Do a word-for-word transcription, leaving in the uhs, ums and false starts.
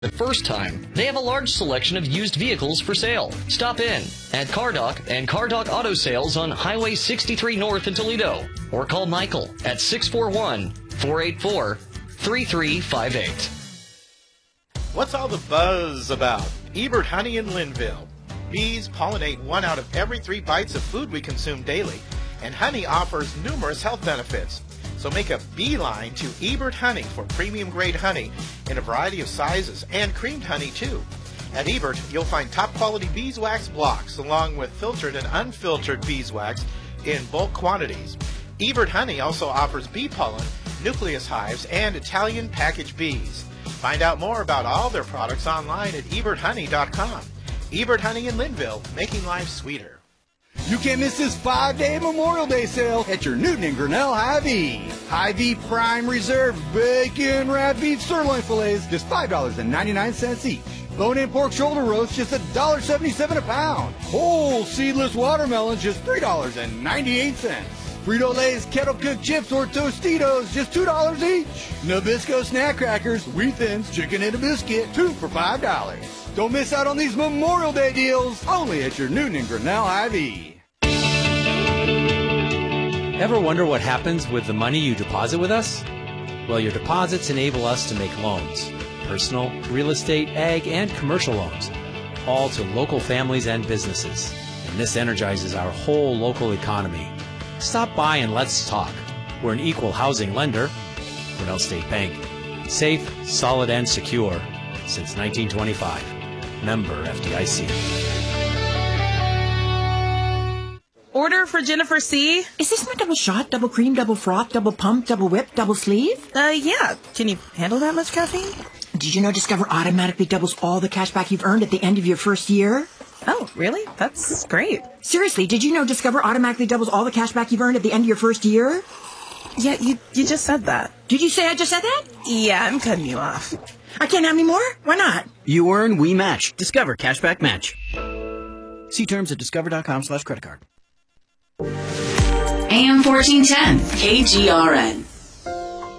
The first time, they have a large selection of used vehicles for sale. Stop in at CarDoc and CarDoc Auto Sales on Highway sixty-three North in Toledo, or call Michael at six four one, four eight four, three three five eight. What's all the buzz about? Ebert Honey in Linville. Bees pollinate one out of every three bites of food we consume daily, and honey offers numerous health benefits. So make a beeline to Ebert Honey for premium grade honey in a variety of sizes, and creamed honey too. At Ebert, you'll find top quality beeswax blocks along with filtered and unfiltered beeswax in bulk quantities. Ebert Honey also offers bee pollen, nucleus hives, and Italian package bees. Find out more about all their products online at ebert honey dot com. Ebert Honey in Linville, making life sweeter. You can't miss this five-day Memorial Day sale at your Newton and Grinnell Hy-Vee. Hy-Vee Prime Reserve Bacon Wrapped Beef Sirloin Fillets, just five dollars and ninety-nine cents each. Bone-in pork shoulder roast, just one dollar and seventy-seven cents a pound. Whole seedless watermelons, just three dollars and ninety-eight cents. Frito-Lay's Kettle Cooked Chips or Tostitos, just two dollars each. Nabisco Snack Crackers, Wheat Thins, Chicken and a Biscuit, two for five dollars. Don't miss out on these Memorial Day deals, only at your Newton and Grinnell Hy-Vee. Ever wonder what happens with the money you deposit with us? Well, your deposits enable us to make loans. Personal, real estate, ag, and commercial loans. All to local families and businesses. And this energizes our whole local economy. Stop by and let's talk. We're an equal housing lender. Grinnell State Bank. Safe, solid, and secure since nineteen twenty-five. Member F D I C. Order for Jennifer C. Is this my double shot, double cream, double froth, double pump, double whip, double sleeve? Uh, yeah. Can you handle that much caffeine? Did you know Discover automatically doubles all the cash back you've earned at the end of your first year? Oh, really? That's great. Seriously, did you know Discover automatically doubles all the cash back you've earned at the end of your first year? Yeah, you you just said that. Did you say I just said that? Yeah, I'm cutting you off. I can't have any more? Why not? You earn, we match. Discover Cashback Match. See terms at discover.com slash credit card. A M fourteen ten, K G R N.